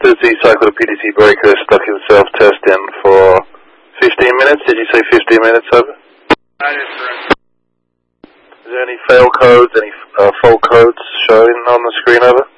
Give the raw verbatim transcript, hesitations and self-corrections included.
Does the cycle to P D C breaker stuck in self-testing for fifteen minutes? Did you say fifteen minutes, over? That is correct. Is there any fail codes, any uh, fault codes showing on the screen, over?